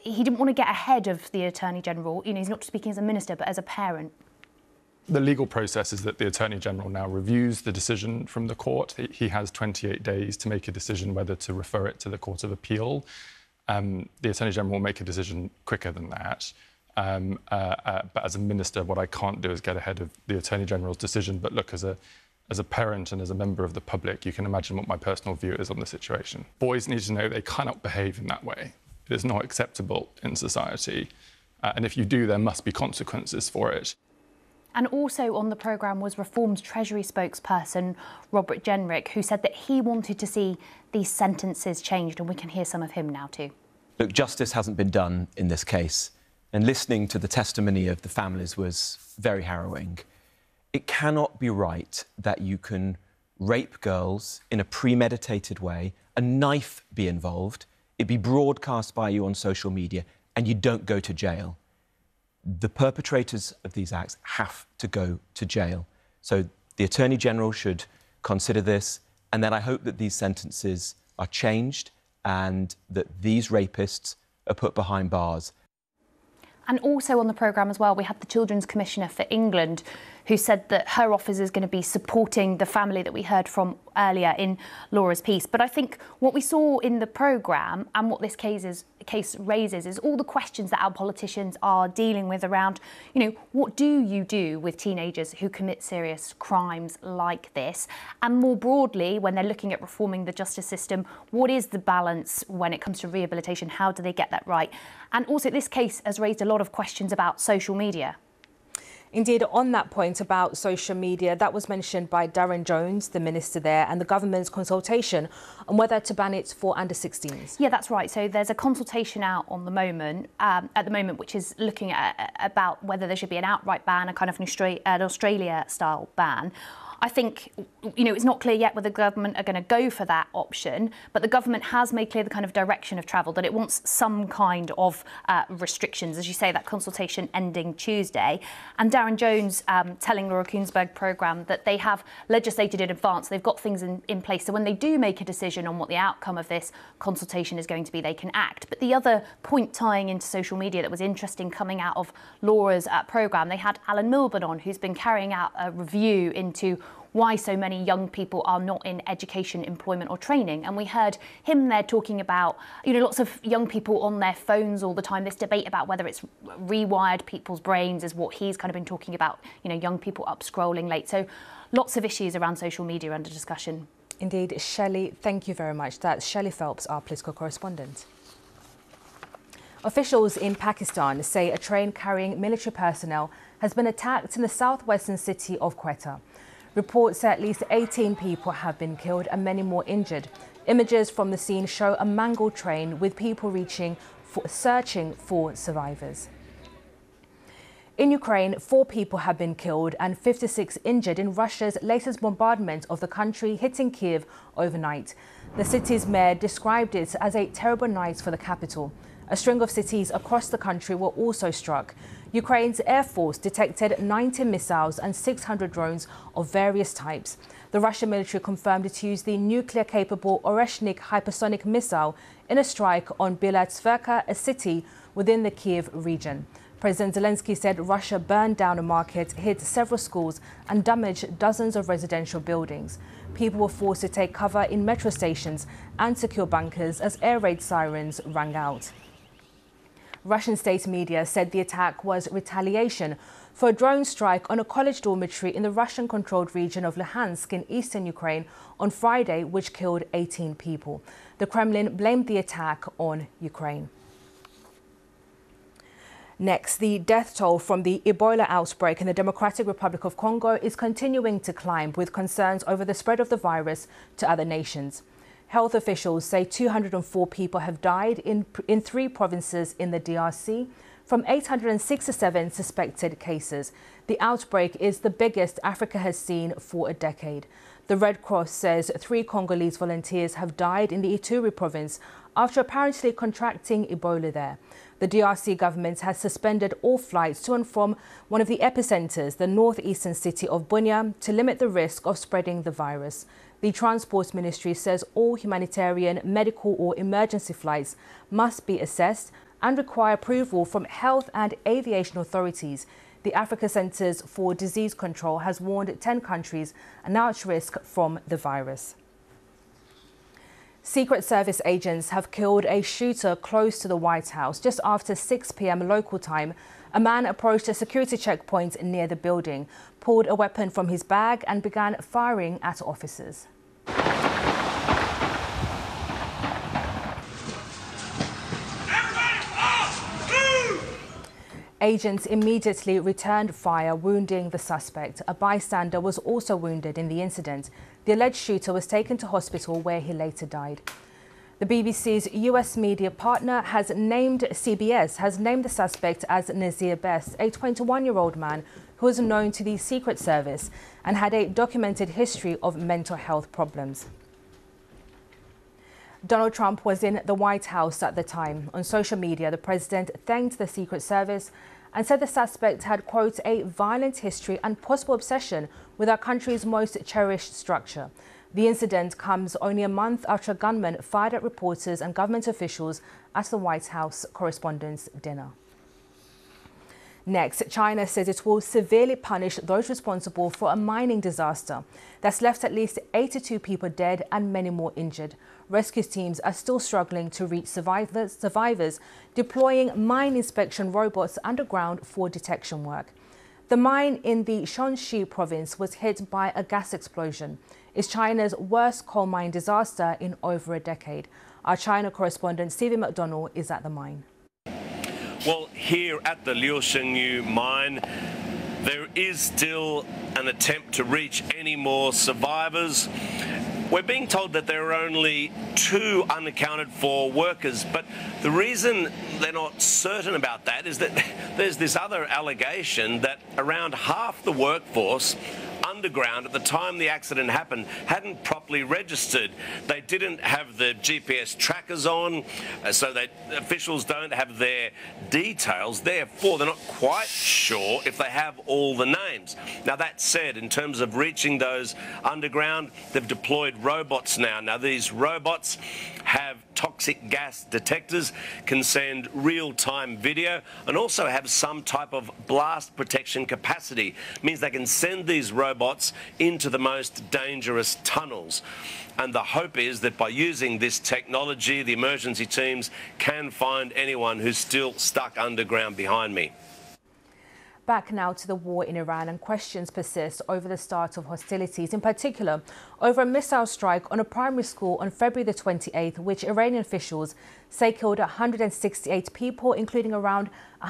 he didn't want to get ahead of the Attorney General. You know, he's not speaking as a minister, but as a parent. The legal process is that the Attorney General now reviews the decision from the court. He has 28 days to make a decision whether to refer it to the Court of Appeal. The Attorney General will make a decision quicker than that. But as a minister, what I can't do is get ahead of the Attorney General's decision. But look, as a parent and as a member of the public, you can imagine what my personal view is on the situation. Boys need to know they cannot behave in that way. It is not acceptable in society. And if you do, there must be consequences for it. And also on the programme was Reform's Treasury spokesperson, Robert Jenrick, who said that he wanted to see these sentences changed, and we can hear some of him now too. Look, justice hasn't been done in this case, and listening to the testimony of the families was very harrowing. It cannot be right that you can rape girls in a premeditated way, a knife be involved, it be broadcast by you on social media, and you don't go to jail. The perpetrators of these acts have to go to jail. So the Attorney General should consider this, and then I hope that these sentences are changed and that these rapists are put behind bars. And also on the programme as well, we had the Children's Commissioner for England, who said that her office is going to be supporting the family that we heard from earlier in Laura's piece. But I think what we saw in the programme and what this case raises is all the questions that our politicians are dealing with around, you know, what do you do with teenagers who commit serious crimes like this? And more broadly, when they're looking at reforming the justice system, what is the balance when it comes to rehabilitation? How do they get that right? And also this case has raised a lot of questions about social media. Indeed, on that point about social media, that was mentioned by Darren Jones, the minister there, and the government's consultation on whether to ban it for under-16s. Yeah, that's right. So there's a consultation out on the moment, which is looking at about whether there should be an outright ban, a kind of an Australia-style ban. I think, you know, it's not clear yet whether the government are going to go for that option, but the government has made clear the kind of direction of travel, that it wants some kind of restrictions, as you say, that consultation ending Tuesday. And Darren Jones telling Laura Kuenssberg programme that they have legislated in advance, they've got things in place, so when they do make a decision on what the outcome of this consultation is going to be, they can act. But the other point tying into social media that was interesting coming out of Laura's programme, they had Alan Milburn on, who's been carrying out a review into why so many young people are not in education, employment or training. And we heard him there talking about, you know, lots of young people on their phones all the time. This debate about whether it's rewired people's brains is what he's kind of been talking about, you know, young people up scrolling late. So lots of issues around social media under discussion. Indeed, Shelley, thank you very much. That's Shelley Phelps, our political correspondent. Officials in Pakistan say a train carrying military personnel has been attacked in the southwestern city of Quetta. Reports say at least 18 people have been killed and many more injured. Images from the scene show a mangled train with people searching for survivors. In Ukraine, 4 people have been killed and 56 injured in Russia's latest bombardment of the country, hitting Kyiv overnight. The city's mayor described it as a terrible night for the capital. A string of cities across the country were also struck. Ukraine's Air Force detected 90 missiles and 600 drones of various types. The Russian military confirmed it used the nuclear-capable Oreshnik hypersonic missile in a strike on Bielets-Verka, a city within the Kyiv region. President Zelensky said Russia burned down a market, hit several schools and damaged dozens of residential buildings. People were forced to take cover in metro stations and secure bunkers as air raid sirens rang out. Russian state media said the attack was retaliation for a drone strike on a college dormitory in the Russian-controlled region of Luhansk in eastern Ukraine on Friday, which killed 18 people. The Kremlin blamed the attack on Ukraine. Next, the death toll from the Ebola outbreak in the Democratic Republic of Congo is continuing to climb, with concerns over the spread of the virus to other nations. Health officials say 204 people have died in 3 provinces in the DRC from 867 suspected cases. The outbreak is the biggest Africa has seen for a decade. The Red Cross says 3 Congolese volunteers have died in the Ituri province after apparently contracting Ebola there. The DRC government has suspended all flights to and from one of the epicenters, the northeastern city of Bunia, to limit the risk of spreading the virus. The Transport Ministry says all humanitarian, medical or emergency flights must be assessed and require approval from health and aviation authorities. The Africa Centers for Disease Control has warned 10 countries are now at risk from the virus. Secret Service agents have killed a shooter close to the White House. Just after 6 p.m. local time, a man approached a security checkpoint near the building, pulled a weapon from his bag and began firing at officers. Agents immediately returned fire, wounding the suspect. A bystander was also wounded in the incident. The alleged shooter was taken to hospital where he later died. The BBC's US media partner CBS has named the suspect as Nazir Best, a 21-year-old man who was known to the Secret Service and had a documented history of mental health problems. Donald Trump was in the White House at the time. On social media, the president thanked the Secret Service and said the suspect had, quote, a violent history and possible obsession with our country's most cherished structure. The incident comes only a month after a gunman fired at reporters and government officials at the White House Correspondents' Dinner. Next, China says it will severely punish those responsible for a mining disaster that's left at least 82 people dead and many more injured. Rescue teams are still struggling to reach survivors, deploying mine inspection robots underground for detection work. The mine in the Shaanxi province was hit by a gas explosion. It's China's worst coal mine disaster in over a decade. Our China correspondent Stephen McDonnell is at the mine. Well, here at the Liu Shengyu mine, there is still an attempt to reach any more survivors. We're being told that there are only 2 unaccounted for workers, but the reason they're not certain about that is that there's this other allegation that around half the workforce underground at the time the accident happened hadn't properly registered. They didn't have the GPS trackers on, so that officials don't have their details. Therefore, they're not quite sure if they have all the names. Now, that said, in terms of reaching those underground, they've deployed robots now. Now, these robots have toxic gas detectors, can send real-time video, and also have some type of blast protection capacity. It means they can send these robots into the most dangerous tunnels. And the hope is that by using this technology, the emergency teams can find anyone who's still stuck underground behind me. Back now to the war in Iran, and questions persist over the start of hostilities, in particular over a missile strike on a primary school on February the 28th, which Iranian officials say killed 168 people, including around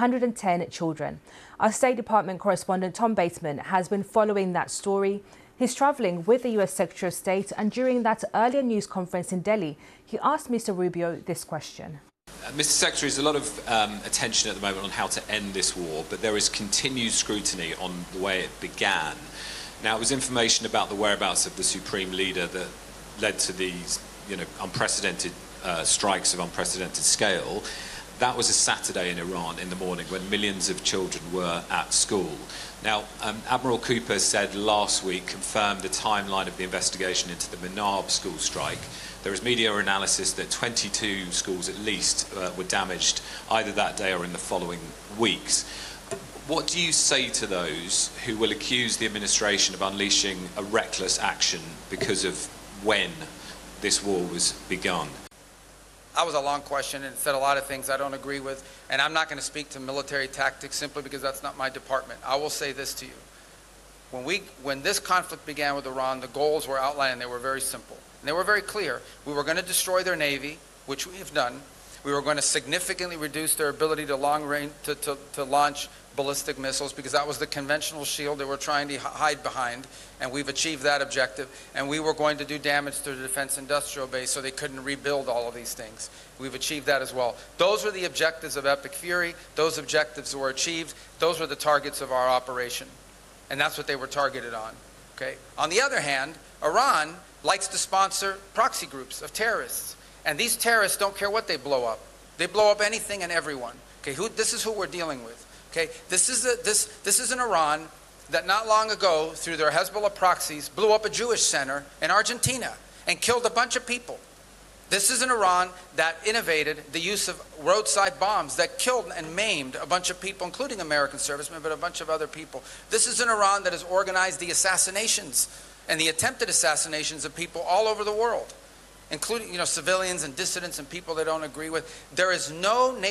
110 children. Our State Department correspondent Tom Bateman has been following that story. He's travelling with the US Secretary of State, and during that earlier news conference in Delhi, he asked Mr. Rubio this question. Mr. Secretary, there's a lot of attention at the moment on how to end this war, but there is continued scrutiny on the way it began. Now, it was information about the whereabouts of the Supreme Leader that led to these, unprecedented strikes of unprecedented scale. That was a Saturday in Iran in the morning when millions of children were at school. Now, Admiral Cooper said last week, confirmed the timeline of the investigation into the Manab school strike. There is media analysis that 22 schools at least were damaged either that day or in the following weeks. What do you say to those who will accuse the administration of unleashing a reckless action because of when this war was begun? That was a long question and said a lot of things I don't agree with, and I'm not going to speak to military tactics simply because that's not my department. I will say this to you. When this conflict began with Iran, the goals were outlined and they were very simple. And they were very clear. We were going to destroy their navy, which we have done. We were going to significantly reduce their ability to long range to launch ballistic missiles, because that was the conventional shield they were trying to hide behind, and we've achieved that objective. And we were going to do damage to the defense industrial base so they couldn't rebuild all of these things. We've achieved that as well. Those were the objectives of Epic Fury. Those objectives were achieved. Those were the targets of our operation, and that's what they were targeted on. Okay. On the other hand, Iran likes to sponsor proxy groups of terrorists, and these terrorists don't care what they blow up. They blow up anything and everyone. Okay, this is who we're dealing with. Okay, this is an Iran that not long ago, through their Hezbollah proxies, blew up a Jewish center in Argentina and killed a bunch of people. This is an Iran that innovated the use of roadside bombs that killed and maimed a bunch of people, including American servicemen, but a bunch of other people. This is an Iran that has organized the assassinations and the attempted assassinations of people all over the world, including, civilians and dissidents and people they don't agree with. There is no